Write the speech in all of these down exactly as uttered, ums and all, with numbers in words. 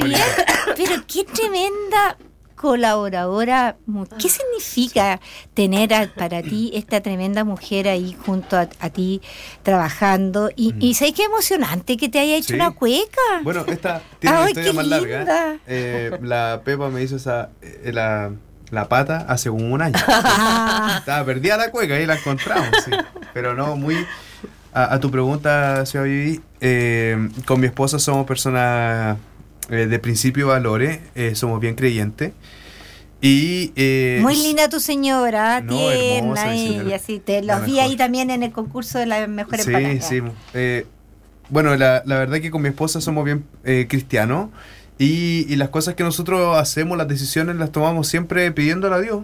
también, pero qué tremenda colaboradora. ¿Qué significa tener a, para ti esta tremenda mujer ahí junto a, a ti trabajando? Y, mm. y ¿sabes qué emocionante que te haya hecho sí. una cueca? Bueno, esta tiene una historia más linda. larga. Eh, la Pepa me hizo esa eh, la, la pata hace como un año. Estaba perdida la cueca y la encontramos. Sí. Pero no, muy... A, a tu pregunta, señora Vivi, eh, con mi esposa somos personas... Eh, de principio valores, eh, somos bien creyentes y eh, muy linda tu señora, no, tierna ella, ella, sí, te los vi ahí también en el concurso de las mejores sí, parejas. Sí, eh, bueno, la, la verdad que con mi esposa somos bien eh, cristianos y, y las cosas que nosotros hacemos, las decisiones las tomamos siempre pidiéndole a Dios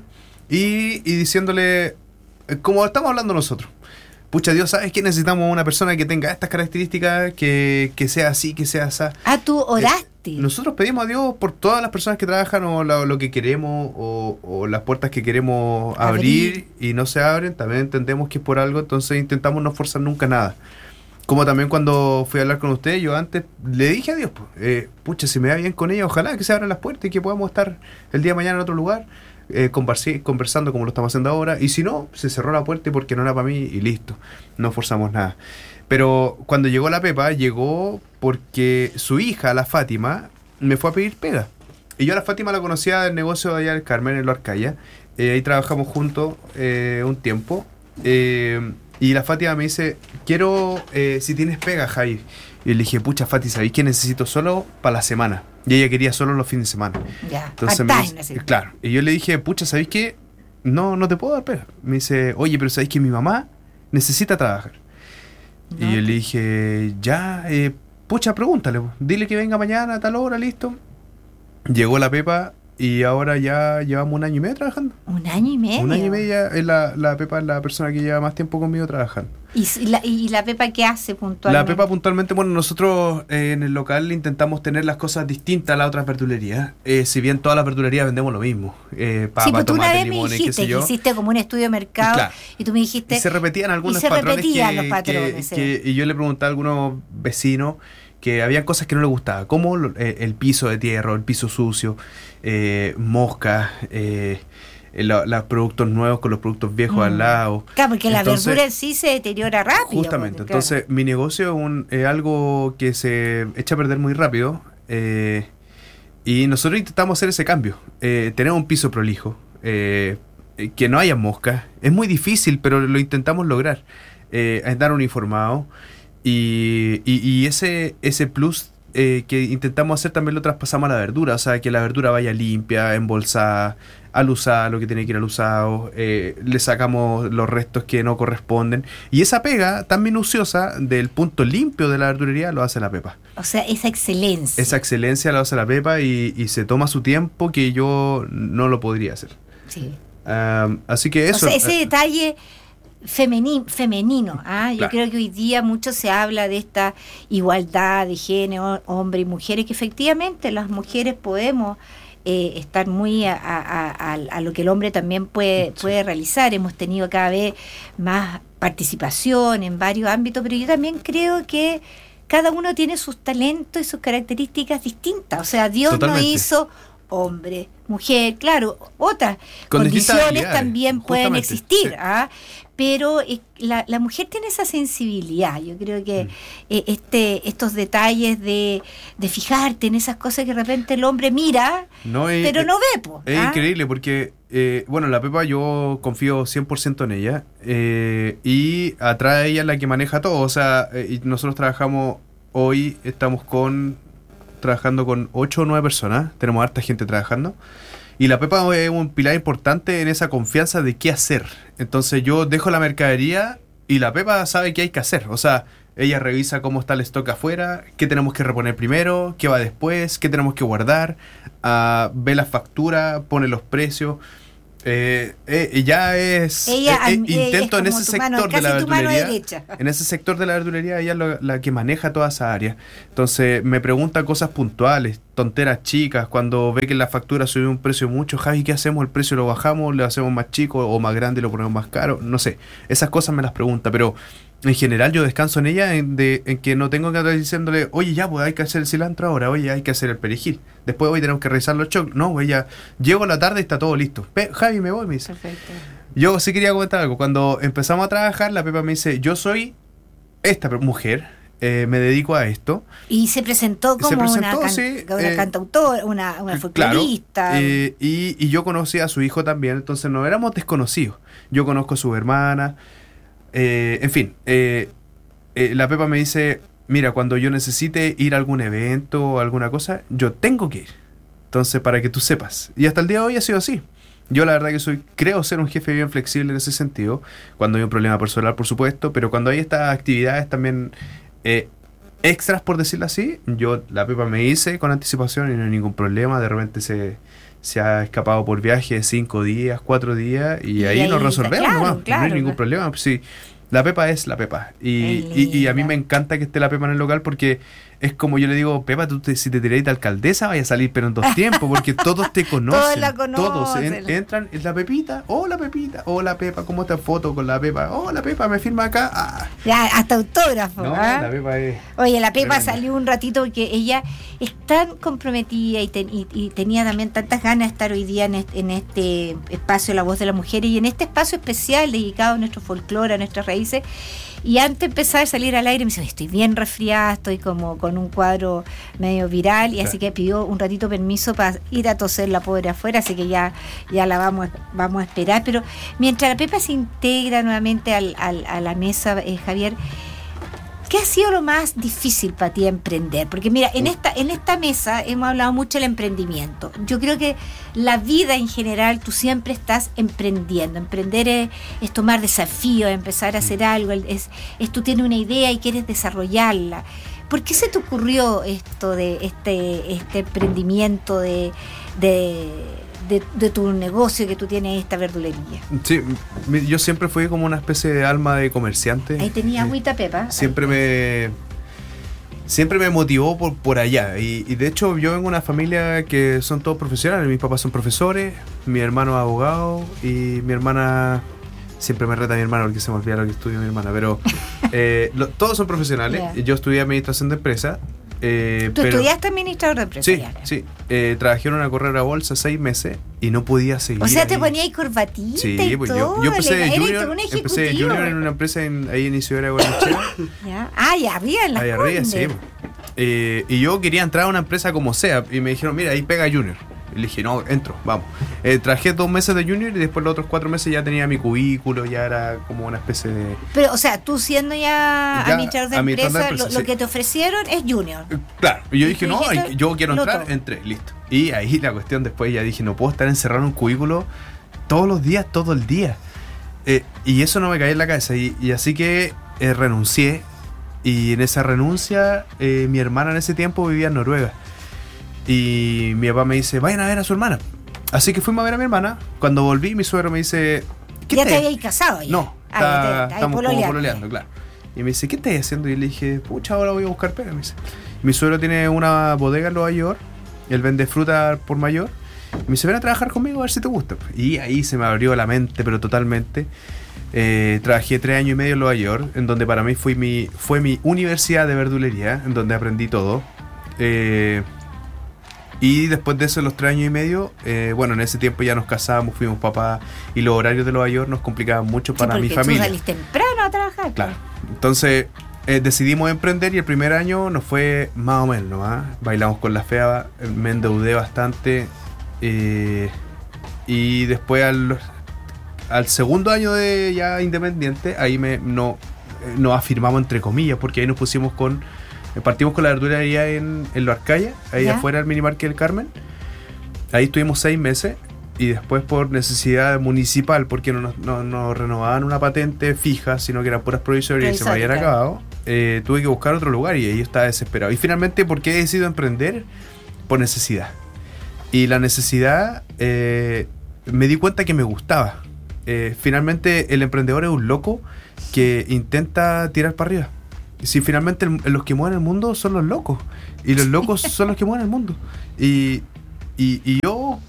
y, y diciéndole, eh, como estamos hablando nosotros. Pucha, Dios, ¿sabes que necesitamos una persona que tenga estas características, que, que sea así, que sea así? Ah, tú oraste. Eh, nosotros pedimos a Dios por todas las personas que trabajan o lo, lo que queremos o, o las puertas que queremos abrir, abrir y no se abren. También entendemos que es por algo, entonces intentamos no forzar nunca nada. Como también cuando fui a hablar con usted, yo antes le dije a Dios, eh, pucha, si me va bien con ella, ojalá que se abran las puertas y que podamos estar el día de mañana en otro lugar. Eh, conversando como lo estamos haciendo ahora, y si no, se cerró la puerta porque no era para mí y listo, no forzamos nada. Pero cuando llegó la Pepa, llegó porque su hija, la Fátima, me fue a pedir pega. Y yo a la Fátima la conocía del negocio de allá del Carmen, en la Arcaya. Eh, ahí trabajamos juntos eh, un tiempo. Eh, y la Fátima me dice, quiero, eh, si tienes pega, Javi. Y le dije, pucha, Fati, ¿sabéis que necesito solo para la semana? Y ella quería solo los fines de semana. Ya, entonces me dice, claro. Y yo le dije, pucha, ¿sabéis qué? No, no te puedo dar pega. Me dice, oye, pero ¿sabéis que mi mamá necesita trabajar? No. Y yo le dije, ya, eh, pucha, pregúntale. Dile que venga mañana a tal hora, listo. Llegó la Pepa y ahora ya llevamos un año y medio trabajando. ¿Un año y medio? Un año y medio. Es la, la Pepa es la persona que lleva más tiempo conmigo trabajando. ¿Y la, y la Pepa qué hace puntualmente? La Pepa puntualmente, bueno, nosotros eh, en el local intentamos tener las cosas distintas a las otras verdulerías. Eh, si bien todas las verdulerías vendemos lo mismo. Eh, papa, sí, pero tú tomate, una vez limones, me dijiste qué sé yo. que hiciste como un estudio de mercado, claro. Y tú me dijiste... Y se repetían algunos y se patrones, repetían que, los patrones que, que, y yo le pregunté a algunos vecinos que había cosas que no les gustaba, como eh, el piso de tierra, el piso sucio, eh, moscas... Eh, Los, los productos nuevos con los productos viejos mm. al lado. Claro, porque entonces, la verdura en sí se deteriora rápido. Justamente, porque, entonces claro. mi negocio es un, eh, algo que se echa a perder muy rápido eh, y nosotros intentamos hacer ese cambio. Eh, tenemos un piso prolijo, eh, que no haya moscas. Es muy difícil, pero lo intentamos lograr. Eh, andar uniformado y, y, y ese, ese plus eh, que intentamos hacer también lo traspasamos a la verdura, o sea, que la verdura vaya limpia, embolsada, al usado, lo que tiene que ir al usado, eh, le sacamos los restos que no corresponden, y esa pega tan minuciosa del punto limpio de la verdulería lo hace la Pepa. O sea, esa excelencia. Esa excelencia la hace la Pepa y, y se toma su tiempo que yo no lo podría hacer. Sí. Um, así que eso. O sea, ese detalle femeni- femenino, ¿ah? Yo claro. creo que hoy día mucho se habla de esta igualdad de género, hombre y mujeres, que efectivamente las mujeres podemos Eh, estar muy a, a, a, a lo que el hombre también puede, sí. puede realizar. Hemos tenido cada vez más participación en varios ámbitos, pero yo también creo que cada uno tiene sus talentos y sus características distintas. O sea, Dios Totalmente. no hizo hombre, mujer, claro, otras Con condiciones también pueden existir, sí. ¿ah? Pero eh, la, la mujer tiene esa sensibilidad. Yo creo que mm. eh, este estos detalles de, de fijarte en esas cosas que de repente el hombre mira, no, es, pero no ve. Po, es ¿ah? increíble porque, eh, bueno, la Pepa yo confío cien por ciento en ella eh, y atrás de ella es la que maneja todo. O sea, eh, y nosotros trabajamos, hoy estamos con trabajando con ocho o nueve personas, tenemos harta gente trabajando. Y la Pepa es un pilar importante en esa confianza de qué hacer. Entonces yo dejo la mercadería y la Pepa sabe qué hay que hacer. O sea, ella revisa cómo está el stock afuera, qué tenemos que reponer primero, qué va después, qué tenemos que guardar, uh, ve la factura, pone los precios. Eh, eh, ya es ella, eh, eh, intento es en ese sector mano, de la verdulería en ese sector de la verdulería ella es lo, la que maneja toda esa área. Entonces me pregunta cosas puntuales, tonteras chicas, cuando ve que la factura subió un precio mucho, Javi, ¿qué hacemos? ¿El precio lo bajamos? ¿Le hacemos más chico o más grande y lo ponemos más caro? No sé, esas cosas me las pregunta, pero en general yo descanso en ella en, de, en que no tengo que estar diciéndole, oye, ya, pues hay que hacer el cilantro ahora, oye, hay que hacer el perejil. Después hoy tenemos que revisar los choclos. No, pues ya, llego a la tarde y está todo listo. Pe- Javi, me voy, me dice. Perfecto. Yo sí quería comentar algo. Cuando empezamos a trabajar, la Pepa me dice, yo soy esta mujer, eh, me dedico a esto. Y se presentó como Se presentó, una, can- sí, una eh, cantautora, una, una folclorista. Claro, eh, y, y yo conocí a su hijo también, entonces no éramos desconocidos. Yo conozco a su hermana, eh, en fin, eh, eh, la Pepa me dice, mira, cuando yo necesite ir a algún evento o alguna cosa, yo tengo que ir. Entonces, para que tú sepas. Y hasta el día de hoy ha sido así. Yo la verdad que soy, creo ser un jefe bien flexible en ese sentido, cuando hay un problema personal, por supuesto, pero cuando hay estas actividades también eh, extras, por decirlo así, yo la Pepa me hice con anticipación y no hay ningún problema. De repente se, se ha escapado por viaje de cinco días, cuatro días, y, Y ahí, ahí nos está, resolvemos claro, nomás. claro, No hay ningún claro. problema. Pues sí, la Pepa es la Pepa. Y, Es y, y a mí linda. me encanta que esté la Pepa en el local porque es como yo le digo, Pepa, tú te, si te tiráis de alcaldesa vaya a salir, pero en dos tiempos, porque todos te conocen. Todos la conocen. Todos en- entran, es la Pepita, oh la Pepita, oh la Pepa, ¿cómo está foto con la Pepa? Oh la Pepa, me firma acá. Ah. Ya, hasta autógrafo. No, ¿ah? la Pepa es... Oye, la Pepa Tremenda. salió un ratito porque ella es tan comprometida y, ten- y- y tenía también tantas ganas de estar hoy día en este, en este espacio La Voz de la Mujer y en este espacio especial dedicado a nuestro folclore, a nuestras raíces. Y antes de empezar a salir al aire me dice, estoy bien resfriada, estoy como con un cuadro medio viral, y Claro. así que pidió un ratito permiso para ir a toser la pobre afuera, así que ya, ya la vamos, vamos a esperar. Pero mientras la Pepa se integra nuevamente al, al- a la mesa, eh, Javier, ¿qué ha sido lo más difícil para ti emprender? Porque mira, en esta, en esta mesa hemos hablado mucho del emprendimiento. Yo creo que la vida en general, tú siempre estás emprendiendo. Emprender es, es tomar desafíos, empezar a hacer algo, es, es tú tienes una idea y quieres desarrollarla. ¿Por qué se te ocurrió esto de este, este emprendimiento de, de, de, de tu negocio que tú tienes, esta verdulería? Sí, mi- yo siempre fui como una especie de alma de comerciante. Ahí tenía Eh, agüita, Pepa. Siempre me siempre me motivó por, por allá. Y, y de hecho yo vengo de una familia que son todos profesionales. Mis papás son profesores, mi hermano es abogado y mi hermana... Siempre me reta mi hermana porque se me olvida lo que estudia mi hermana. Pero eh, lo- todos son profesionales. Yeah. Yo estudié administración de empresas. Eh, Tú pero- estudiaste administrador de empresas. Sí, ya. sí. Eh, trabajé en una corredora bolsa seis meses y no podía seguir. O sea, te ahí. ponía ahí corbatita Sí, y pues todo. yo, yo empecé de eres junior, un empecé de ejecutivo. junior en una empresa en, ahí en Isidora Goyechea. Ya. Ah, y arriba en la Ahí arriba, sí. Eh, y yo quería entrar a una empresa como sea. Y me dijeron, mira, ahí pega junior. Y le dije, no, entro, vamos. Eh, trabajé dos meses de junior y después los otros cuatro meses ya tenía mi cubículo, ya era como una especie de... Pero, o sea, tú siendo ya, Ya, administrador de administrador de empresa, empresa, lo, lo sí. que te ofrecieron es junior. Eh, Claro, y yo ¿Y dije, tú no, dijiste, ay, yo quiero lo entrar, tomo? entré, listo. Y ahí la cuestión después ya dije, no puedo estar encerrado en un cubículo todos los días, todo el día. Eh, y eso no me caía en la cabeza. Y, y así que eh, renuncié. Y en esa renuncia, eh, mi hermana en ese tiempo vivía en Noruega. Y mi papá me dice, vayan a ver a su hermana. Así que fuimos a ver a mi hermana. Cuando volví, mi suegro me dice, ¿qué Ya te estás- habías casado. Ya. No, Ah, está- ya te- ahí estamos como pololeando. pololeando, claro. Y me dice, ¿qué estás haciendo? Y le dije, pucha, ahora voy a buscar pega. Me dice, mi suegro tiene una bodega en Nueva York. Él vende fruta por mayor. Y me dice, ven a trabajar conmigo a ver si te gusta. Y ahí se me abrió la mente, pero totalmente. Eh, trabajé tres años y medio en Nueva York, en donde para mí fue mi, fue mi universidad de verdulería, en donde aprendí todo. Eh, y después de eso, los tres años y medio, eh, bueno, en ese tiempo ya nos casamos, fuimos papás, y los horarios de Nueva York nos complicaban mucho Sí, para mi porque familia. tú saliste temprano a trabajar. Claro. Entonces eh, decidimos emprender y el primer año nos fue más o menos, ¿no? ¿Ah? Bailamos con la fea, eh, me endeudé bastante. eh, y después al, al segundo año de ya independiente, ahí me, no, eh, nos afirmamos entre comillas, porque ahí nos pusimos con... eh, partimos con la verdulería en, en Lo Arcaya, ahí ¿Ya? afuera del Minimarket del Carmen. Ahí estuvimos seis meses. Y después por necesidad municipal, porque no nos no, no renovaban una patente fija, sino que eran puras provisorias y se me habían Provisoria, claro. acabado, eh, tuve que buscar otro lugar y ahí yo estaba desesperado. Y finalmente, ¿por qué he decidido emprender? Por necesidad. Y la necesidad, eh, me di cuenta que me gustaba. Eh, finalmente, el emprendedor es un loco que intenta tirar para arriba. Si finalmente el- los que mueven el mundo son los locos. Y los locos son los que mueven el mundo. Y, y, y yo...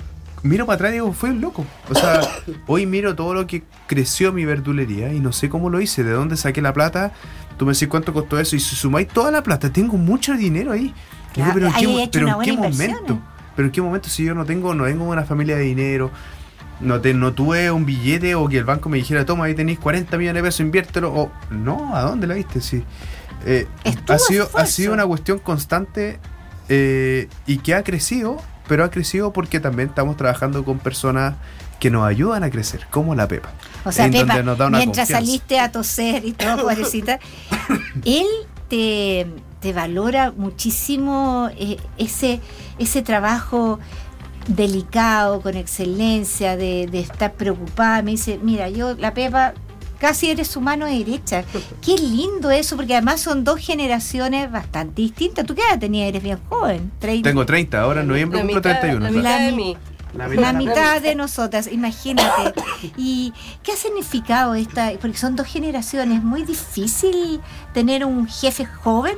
miro para atrás y digo, fue un loco. O sea, hoy miro todo lo que creció mi verdulería y no sé cómo lo hice, de dónde saqué la plata. Tú me decís cuánto costó eso y si sumáis toda la plata, tengo mucho dinero ahí. Claro, digo, pero ¿en qué, pero ¿en qué momento? Pero en qué momento si yo no tengo, no vengo de una familia de dinero, no te, no tuve un billete o que el banco me dijera, toma, ahí tenéis cuarenta millones de pesos, inviértelo. O no, ¿a dónde la viste? Sí. Eh, ha sido, ha sido una cuestión constante eh, y que ha crecido, pero ha crecido porque también estamos trabajando con personas que nos ayudan a crecer, como la Pepa. O sea, en Pepa, donde nos da una mientras confianza. saliste a toser y todo, pobrecita, él te, te valora muchísimo eh, ese, ese trabajo delicado, con excelencia, de, de estar preocupada. Me dice, mira, yo, la Pepa, casi eres su mano derecha. Qué lindo eso, porque además son dos generaciones bastante distintas. ¿Tú qué edad tenías? Eres bien joven. treinta. Tengo treinta, ahora en noviembre cumplo treinta y uno. La mitad de mí. La La mitad de nosotras, imagínate. ¿Y qué ha significado esta? Porque son dos generaciones. ¿Es muy difícil tener un jefe joven?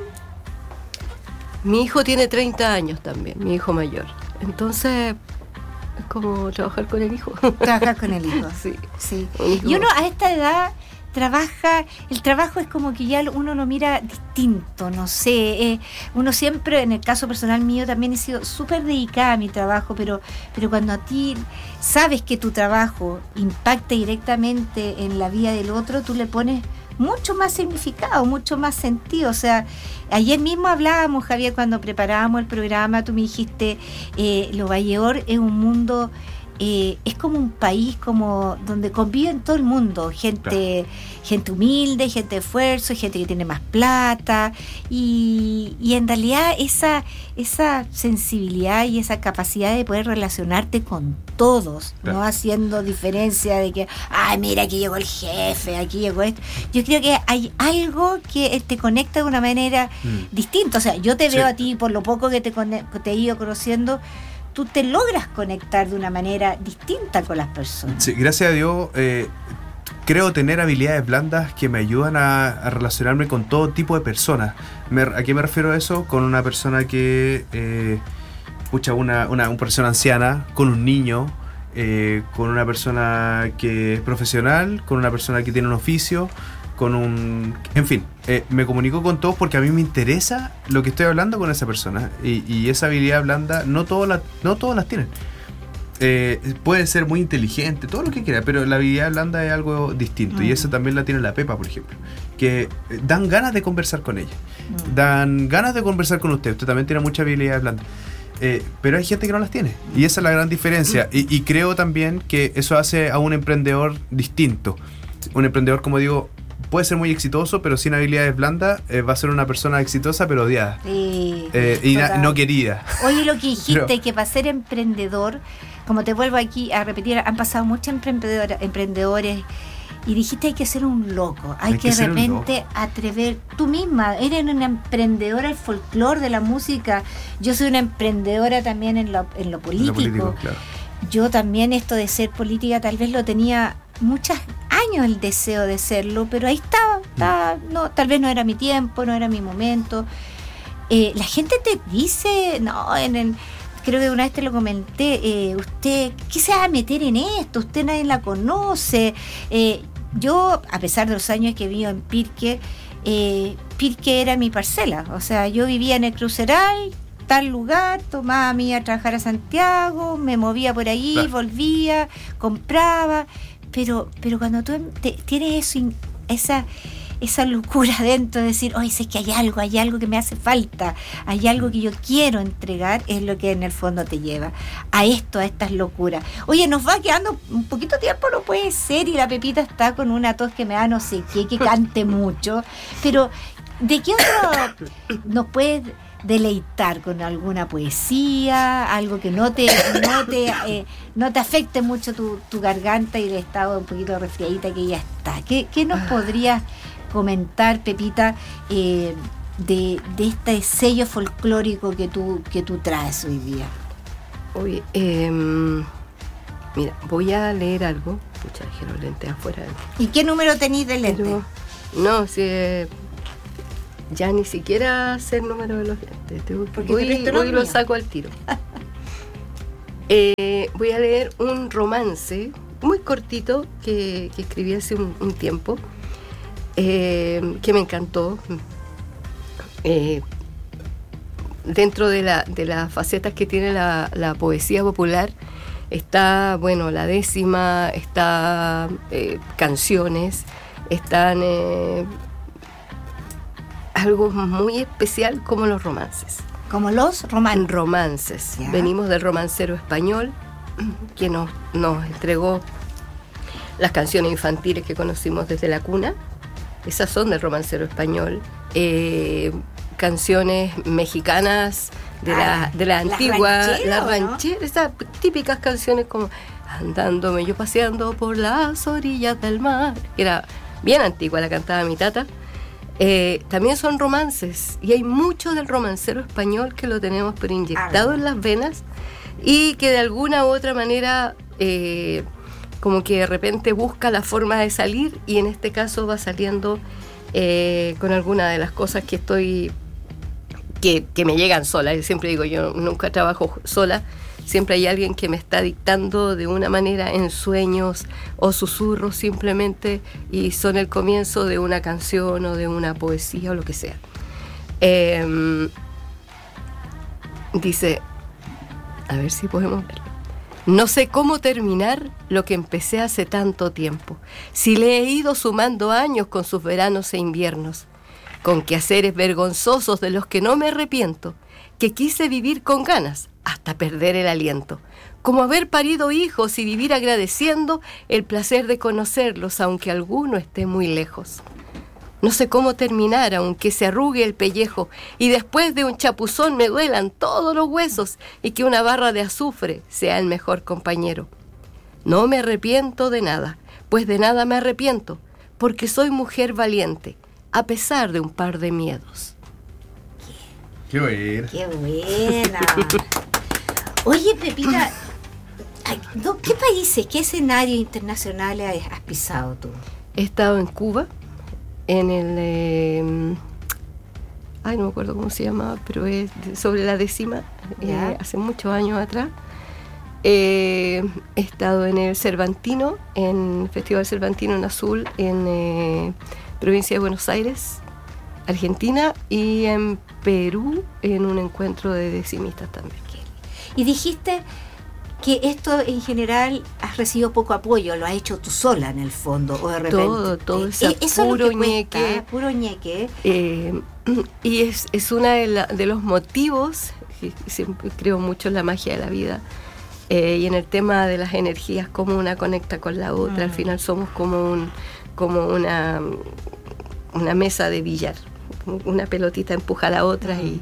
Mi hijo tiene treinta años también, mi hijo mayor. Entonces, es como trabajar con el hijo. Trabajar con el hijo. Sí. Sí. Hijo. Y uno a esta edad trabaja, el trabajo es como que ya uno lo mira distinto, no sé, eh, uno siempre, en el caso personal mío, también he sido súper dedicada a mi trabajo, pero, pero cuando a ti sabes que tu trabajo impacta directamente en la vida del otro, tú le pones mucho más significado, mucho más sentido. O sea, ayer mismo hablábamos, Javier, cuando preparábamos el programa, tú me dijiste, eh, Lo Valleor es un mundo... Eh, es como un país como donde conviven todo el mundo, gente, claro. gente humilde, gente de esfuerzo, gente que tiene más plata y, y en realidad esa, esa sensibilidad y esa capacidad de poder relacionarte con todos, claro. no haciendo diferencia de que, ay, mira, aquí llegó el jefe, aquí llegó esto. Yo creo que hay algo que te conecta de una manera mm. distinta. O sea, yo te sí. veo a ti, por lo poco que te, te he ido conociendo, tú te logras conectar de una manera distinta con las personas. Sí, gracias a Dios, eh, creo tener habilidades blandas que me ayudan a, a relacionarme con todo tipo de personas. Me, ¿A qué me refiero a eso? Con una persona que, eh, escucha, una, una, una persona anciana, con un niño, eh, con una persona que es profesional, con una persona que tiene un oficio, con un... En fin, eh, me comunico con todos porque a mí me interesa lo que estoy hablando con esa persona. Y, y esa habilidad blanda, no, todo la, no todos las tienen. Eh, puede ser muy inteligente, todo lo que quiera, pero la habilidad blanda es algo distinto. Mm. Y eso también la tiene la Pepa, por ejemplo. Que dan ganas de conversar con ella. Mm. Dan ganas de conversar con usted. Usted también tiene mucha habilidad blanda. Eh, pero hay gente que no las tiene. Y esa es la gran diferencia. Y, y creo también que eso hace a un emprendedor distinto. Un emprendedor, como digo, puede ser muy exitoso, pero sin habilidades blandas eh, va a ser una persona exitosa, pero odiada. Sí, eh, y na, no querida. Oye, lo que dijiste, pero, que para ser emprendedor, como te vuelvo aquí a repetir, han pasado muchos emprendedores, emprendedores y dijiste hay que ser un loco, hay, hay que, que de repente atrever, tú misma, eres una emprendedora del folclore, de la música, yo soy una emprendedora también en lo, en lo político. En lo político, claro. Yo también esto de ser política tal vez lo tenía muchos años el deseo de serlo, pero ahí estaba, estaba no, tal vez no era mi tiempo, no era mi momento. Eh, la gente te dice, no, en el, creo que una vez te lo comenté, eh, usted, ¿qué se va a meter en esto? Usted nadie la conoce. Eh, yo, a pesar de los años que vivo en Pirque, eh, Pirque era mi parcela, o sea, yo vivía en el Cruceral, tal lugar, tomaba a mí a trabajar a Santiago, me movía por ahí, claro. volvía, compraba, pero pero cuando tú te, tienes eso, esa esa locura dentro de decir, oye, sé que hay algo, hay algo que me hace falta, hay algo que yo quiero entregar, es lo que en el fondo te lleva a esto, a estas locuras. Oye, nos va quedando un poquito tiempo, no puede ser, y la Pepita está con una tos que me da no sé qué, que cante mucho, pero ¿de qué otro nos puedes deleitar con alguna poesía, algo que no te no te, eh, no te afecte mucho tu, tu garganta y el estado un poquito resfriadita que ya está? ¿Qué, qué nos podrías comentar, Pepita, eh, de, de este sello folclórico que tú, que tú traes hoy día? Oye, eh, mira, voy a leer algo. Pucha, dejé los lentes afuera. ¿Y qué número tenéis de lentes? Pero, no, si... Eh, ya ni siquiera sé el número de los lentes. Tengo que, voy, voy y lo saco al tiro. eh, voy a leer un romance muy cortito que, que escribí hace un, un tiempo, eh, que me encantó. Eh, dentro de, la, de las facetas que tiene la, la poesía popular está, bueno, la décima, está eh, canciones, están eh, algo muy especial como los romances. Como los romances. Romances. ¿Ya? Venimos del romancero español, que nos, nos entregó las canciones infantiles que conocimos desde la cuna. Esas son del romancero español. Eh, canciones mexicanas de ah, la, de la antigua, las rancheras, ¿no? Esas típicas canciones como Andándome yo paseando por las orillas del mar, que era bien antigua, la cantaba mi tata. Eh, también son romances, y hay mucho del romancero español que lo tenemos pero inyectado ah, en las venas, y que de alguna u otra manera eh, como que de repente busca la forma de salir, y en este caso va saliendo eh, con alguna de las cosas que estoy que, que me llegan sola. Yo siempre digo, yo nunca trabajo sola, siempre hay alguien que me está dictando de una manera en sueños o susurros simplemente, y son el comienzo de una canción o de una poesía o lo que sea. Eh, dice, a ver si podemos verlo. No sé cómo terminar lo que empecé hace tanto tiempo, si le he ido sumando años con sus veranos e inviernos, con quehaceres vergonzosos de los que no me arrepiento, que quise vivir con ganas hasta perder el aliento, como haber parido hijos y vivir agradeciendo el placer de conocerlos, aunque alguno esté muy lejos. No sé cómo terminar, aunque se arrugue el pellejo y después de un chapuzón me duelan todos los huesos, y que una barra de azufre sea el mejor compañero. No me arrepiento de nada, pues de nada me arrepiento, porque soy mujer valiente, a pesar de un par de miedos. Qué buena. Qué buena. Oye, Pepita, ¿qué países, qué escenarios internacionales has pisado tú? He estado en Cuba, en el... Eh, ay, no me acuerdo cómo se llamaba, pero es sobre la décima, eh, hace muchos años atrás. Eh, he estado en el Cervantino, en el Festival Cervantino en Azul, en eh, provincia de Buenos Aires, Argentina, y en Perú, en un encuentro de decimistas también. Y dijiste que esto en general has recibido poco apoyo, lo has hecho tú sola en el fondo, o de repente. Todo, todo ese eh, eso puro es lo que ñeque. Cuesta, puro ñeque. Eh, y es, es uno de, la, de los motivos, que siempre creo mucho en la magia de la vida, eh, y en el tema de las energías, cómo una conecta con la otra. Mm. Al final somos como un como una, una mesa de billar, una pelotita empuja a la otra. Mm. y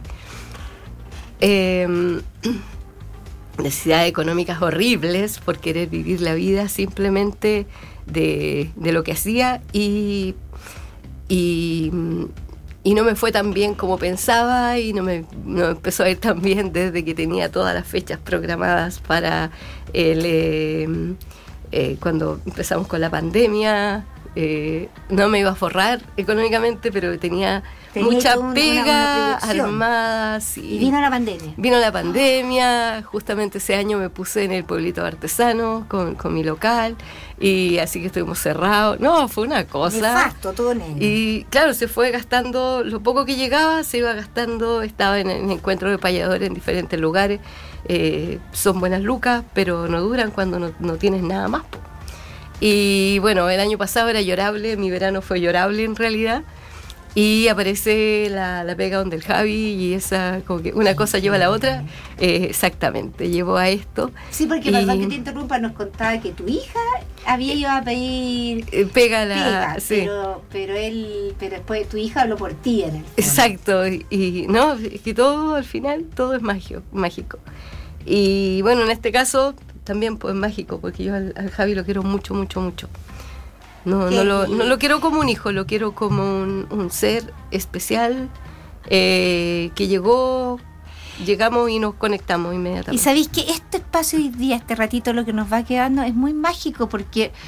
eh, necesidades económicas horribles por querer vivir la vida simplemente de, de lo que hacía, y, y, y no me fue tan bien como pensaba, y no me, no me empezó a ir tan bien desde que tenía todas las fechas programadas para el, eh, eh, cuando empezamos con la pandemia. Eh, no me iba a forrar económicamente, pero tenía, tenía mucha un, pega una, una armada. Sí. Y vino la pandemia. Vino la pandemia, justamente ese año me puse en el pueblito artesano con, con mi local, y así que estuvimos cerrados. No, fue una cosa. Nefasto, todo nene. Y claro, se fue gastando, lo poco que llegaba se iba gastando. Estaba en, en encuentros de payadores en diferentes lugares. Eh, son buenas lucas, pero no duran cuando no, no tienes nada más. Y bueno, el año pasado era llorable, mi verano fue llorable en realidad, y aparece la, la pega donde el Javi, y esa, como que una cosa lleva a la otra, eh, exactamente, llevó a esto. Sí, porque, y, perdón que te interrumpa, nos contaba que tu hija había ido a pedir eh, pega, la, pega sí. pero, pero él, pero después tu hija habló por ti en el fondo. Exacto, y, y no, es que todo al final, todo es mágico, mágico. Y bueno, en este caso también pues mágico, porque yo al, al Javi lo quiero mucho, mucho, mucho. No, no, lo, no lo quiero como un hijo, lo quiero como un, un ser especial eh, que llegó, llegamos y nos conectamos inmediatamente. Y sabéis que este espacio hoy día, este ratito, lo que nos va quedando es muy mágico, porque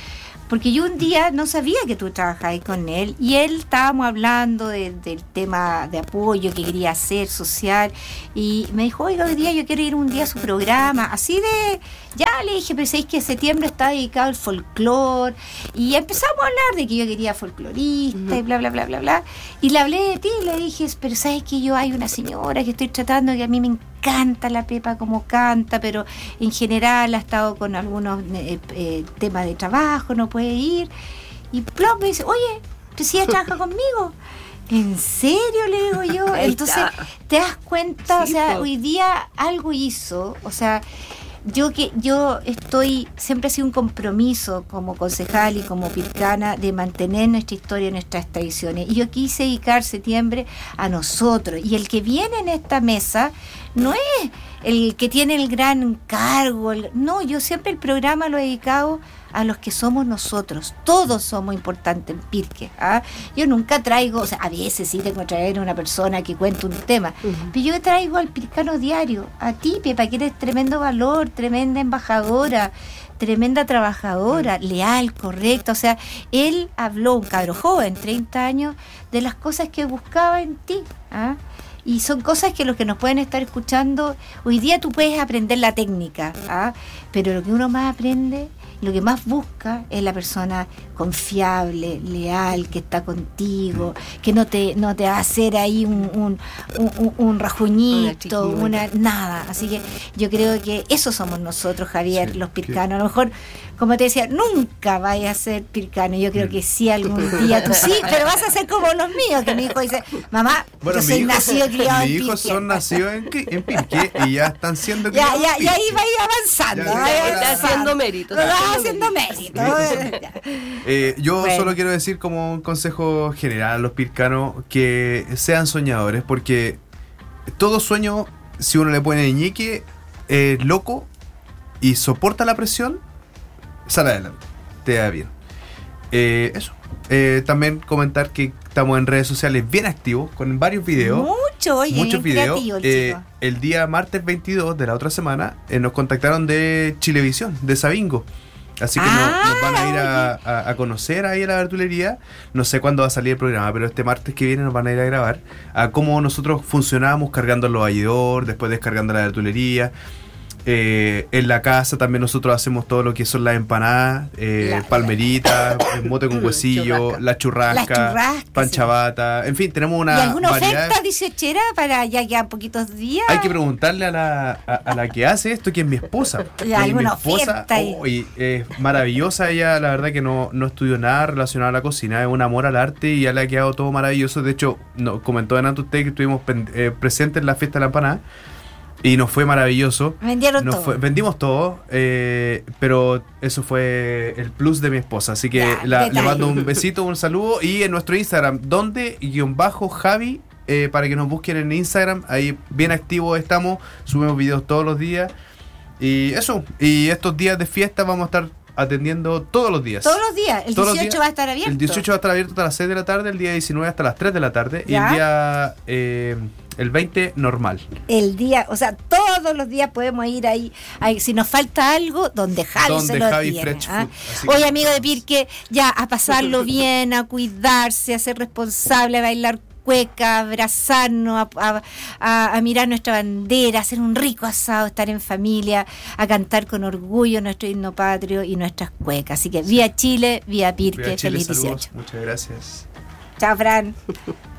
Porque yo un día no sabía que tú trabajabas con él y él estábamos hablando de, del tema de apoyo que quería hacer social y me dijo, oiga, hoy día yo quiero ir un día a su programa, así de, ya le dije, pero sabéis que septiembre está dedicado al folclore y empezamos a hablar de que yo quería folclorista uh-huh. y bla, bla, bla, bla, bla, y le hablé de ti y le dije, pero sabes que yo hay una señora que estoy tratando que a mí me encanta la Pepa como canta, pero en general ha estado con algunos eh, eh, temas de trabajo, no puede ir. Y plop me dice, oye, ¿tú sí trabajas conmigo? ¿En serio? Le digo yo. Entonces, te das cuenta, sí, o sea, pues. Hoy día algo hizo, o sea, yo que yo estoy, siempre ha sido un compromiso como concejal y como pircana de mantener nuestra historia y nuestras tradiciones. Y yo quise dedicar septiembre a nosotros. Y el que viene en esta mesa no es el que tiene el gran cargo, el, no, yo siempre el programa lo he dedicado a los que somos nosotros. Todos somos importantes en Pirque. ¿ah? Yo nunca traigo, o sea, a veces sí tengo que traer a una persona que cuente un tema, uh-huh. pero yo traigo al pircano diario, a ti, Pepa, que eres tremendo valor, tremenda embajadora, tremenda trabajadora, uh-huh. leal, correcta. O sea, él habló, un cabro joven, treinta años, de las cosas que buscaba en ti. ¿ah? Y son cosas que los que nos pueden estar escuchando, hoy día tú puedes aprender la técnica, ¿ah? pero lo que uno más aprende, lo que más busca es la persona confiable, leal, que está contigo, que no te no te va a hacer ahí un, un, un, un rajuñito, una, una nada. Así que yo creo que eso somos nosotros, Javier, sí, los pircanos. Que... A lo mejor, como te decía, nunca vayas a ser pircano. Yo creo que sí, algún día tú sí, pero vas a ser como los míos, que mi hijo dice, mamá, bueno, yo soy hijo, nacido criado en Pirque. Mis hijos son nacidos en, en Pirque y ya están siendo ya, criados ya, en y ahí va a ir avanzando. Ya, va a ir está avanzando. haciendo mérito. Está haciendo mérito. Eh, yo bueno. solo quiero decir como un consejo general a los pircanos que sean soñadores, porque todo sueño, si uno le pone ñique, es loco y soporta la presión, sale adelante, te da bien. Eh, eso. Eh, también comentar que estamos en redes sociales bien activos con varios videos. Mucho, oye, muchos videos. Creativo, el, eh, el día martes veintidós de la otra semana eh, nos contactaron de Chilevisión, de Sabingo. Así que ah, nos, nos van a ir a, a, a conocer ahí a la verdulería. No sé cuándo va a salir el programa, pero este martes que viene nos van a ir a grabar a cómo nosotros funcionamos cargando los ayudor, después descargando la verdulería. Eh, en la casa también nosotros hacemos todo lo que son las empanadas, eh, la, palmeritas, la, el mote con huesillo, churrasca. la churrasca, churrasca panchabata, sí. En fin, tenemos una ¿Y alguna variedad. oferta dieciochera para ya quedan poquitos días? Hay que preguntarle a la, a, a la que hace esto, que es mi esposa. ¿Alguna mi esposa oh, y es maravillosa, ella la verdad que no, no estudió nada relacionado a la cocina, es un amor al arte y ya le ha quedado todo maravilloso. De hecho, no, comentó delante usted que estuvimos eh, presentes en la fiesta de la empanada. Y nos fue maravilloso. Vendieron nos todo. Fue, vendimos todo, eh, pero eso fue el plus de mi esposa. Así que ya, la, le mando un besito, un saludo. Y en nuestro Instagram, donde guión bajo Javi, eh, para que nos busquen en Instagram. Ahí bien activos estamos, subimos videos todos los días. Y eso, y estos días de fiesta vamos a estar atendiendo todos los días. Todos los días. El todos dieciocho días. Va a estar abierto. El dieciocho va a estar abierto hasta las seis de la tarde, el día diecinueve hasta las tres de la tarde. ¿Ya? Y el día... Eh, el veinte normal. El día, o sea, todos los días podemos ir ahí, ahí si nos falta algo, donde Javi donde se lo Javi tiene. Fresh ¿ah? Food, Oye, amigo de Pirque, ya a pasarlo bien, a cuidarse, a ser responsable, a bailar cueca, a abrazarnos, a, a, a, a mirar nuestra bandera, a hacer un rico asado, estar en familia, a cantar con orgullo nuestro himno patrio y nuestras cuecas. Así que vía Chile, vía Pirque, vía Chile, feliz saludos. dieciocho. Muchas gracias. Chao, Fran.